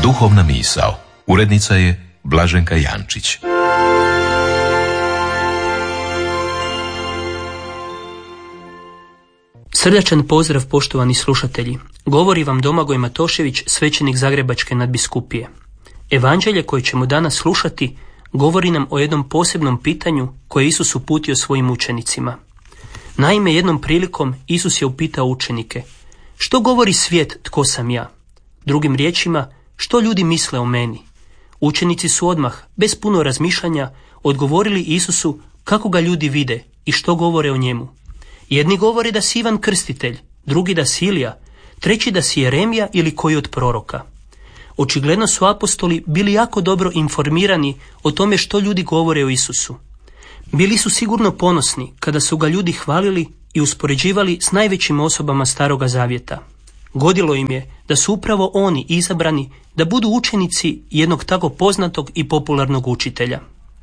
Duhovna misao. Urednica je Blaženka Jančić. Srdačan pozdrav, poštovani slušatelji. Govori vam Domagoj Matošević, svećenik Zagrebačke nadbiskupije. Evanđelje koje ćemo danas slušati govori nam o jednom posebnom pitanju koje Isus uputio svojim učenicima. Naime, jednom prilikom Isus je upitao učenike: što govori svijet, tko sam ja? Drugim riječima, što ljudi misle o meni? Učenici su odmah, bez puno razmišljanja, odgovorili Isusu kako ga ljudi vide i što govore o njemu. Jedni govore da si Ivan Krstitelj, drugi da si Ilija, treći da si Jeremija ili koji od proroka. Očigledno su apostoli bili jako dobro informirani o tome što ljudi govore o Isusu. Bili su sigurno ponosni kada su ga ljudi hvalili i uspoređivali s najvećim osobama Staroga Zavjeta. Godilo im je da su upravo oni izabrani da budu učenici jednog tako poznatog i popularnog učitelja.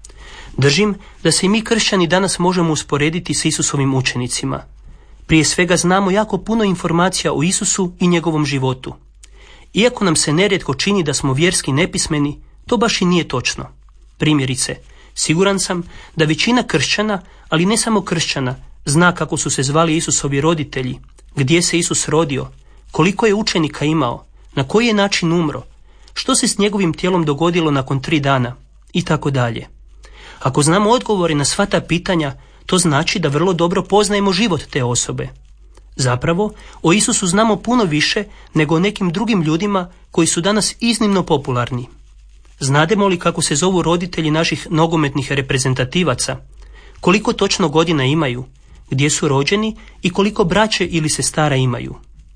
Držim da se i mi kršćani danas možemo usporediti s Isusovim učenicima. Prije svega znamo jako puno informacija o Isusu i njegovom životu. Iako nam se nerijetko čini da smo vjerski nepismeni, to baš i nije točno. Primjerice, siguran sam da većina kršćana, ali ne samo kršćana, zna kako su se zvali Isusovi roditelji, gdje se Isus rodio, koliko je učenika imao, na koji je način umro, što se s njegovim tijelom dogodilo nakon 3 dana i tako dalje. Ako znamo odgovore na sva ta pitanja, to znači da vrlo dobro poznajemo život te osobe. Zapravo, o Isusu znamo puno više nego o nekim drugim ljudima koji su danas iznimno popularni. Znademo li kako se zovu roditelji naših nogometnih reprezentativaca, koliko točno godina imaju, gdje su rođeni i koliko braće ili sestara imaju?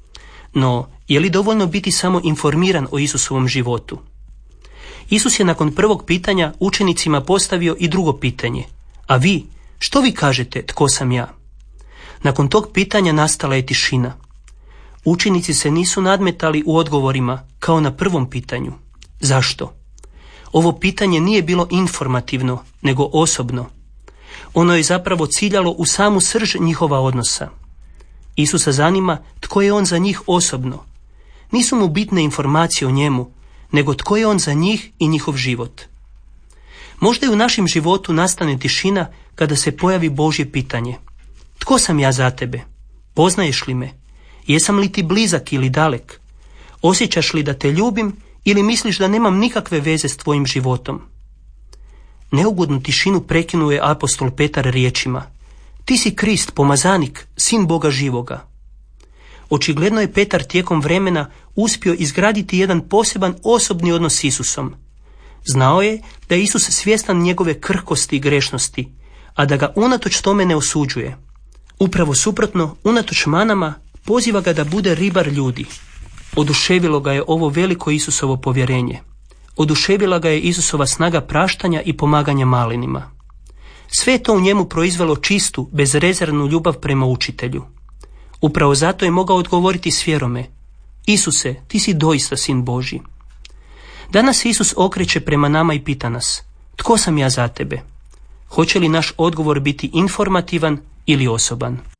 No, je li dovoljno biti samo informiran o Isusovom životu? Isus je nakon prvog pitanja učenicima postavio i drugo pitanje: a vi, što vi kažete, tko sam ja? Nakon tog pitanja nastala je tišina. Učenici se nisu nadmetali u odgovorima kao na prvom pitanju. Zašto? Ovo pitanje nije bilo informativno, nego osobno. Ono je zapravo ciljalo u samu srž njihova odnosa. Isusa zanima tko je on za njih osobno. Nisu mu bitne informacije o njemu, nego tko je on za njih i njihov život. Možda i u našem životu nastane tišina kada se pojavi Božje pitanje: tko sam ja za tebe? Poznaješ li me? Jesam li ti blizak ili dalek? Osjećaš li da te ljubim ili misliš da nemam nikakve veze s tvojim životom? Neugodnu tišinu prekinuo je apostol Petar riječima: ti si Krist, pomazanik, sin Boga živoga. Očigledno je Petar tijekom vremena uspio izgraditi jedan poseban osobni odnos s Isusom. Znao je da je Isus svjestan njegove krhkosti i grešnosti, a da ga unatoč tome ne osuđuje. Upravo suprotno, unatoč manama, poziva ga da bude ribar ljudi. Oduševilo ga je ovo veliko Isusovo povjerenje. Oduševila ga je Isusova snaga praštanja i pomaganja malinima. Sve je to u njemu proizvelo čistu, bezrezervnu ljubav prema učitelju. Upravo zato je mogao odgovoriti s vjerome: Isuse, ti si doista sin Božji. Danas se Isus okreće prema nama i pita nas: tko sam ja za tebe? Hoće li naš odgovor biti informativan ili osoban?